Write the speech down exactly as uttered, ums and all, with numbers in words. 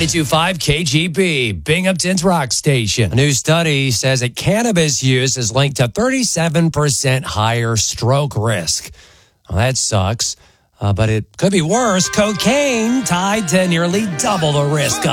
ninety-two point five K G B, Binghamton's rock station. A new study says that cannabis use is linked to thirty-seven percent higher stroke risk. Well, that sucks, uh, but it could be worse. Cocaine tied to nearly double the risk of